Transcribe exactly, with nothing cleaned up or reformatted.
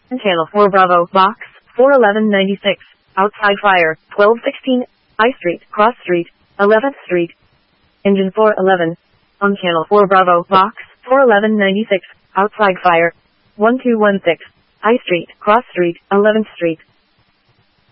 Channel four Bravo, Box, four eleven ninety-six, outside fire, twelve sixteen, I Street, Cross Street, eleventh Street. Engine four eleven, on Channel four Bravo, Box, four eleven ninety-six, outside fire, one two one six, I Street, Cross Street, eleventh Street.